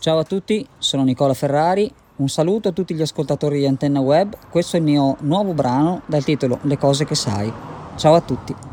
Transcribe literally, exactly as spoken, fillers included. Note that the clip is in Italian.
Ciao a tutti, sono Nicola Ferrari, un saluto a tutti gli ascoltatori di Antenna Web, questo è il mio nuovo brano dal titolo Le cose che sai. Ciao a tutti.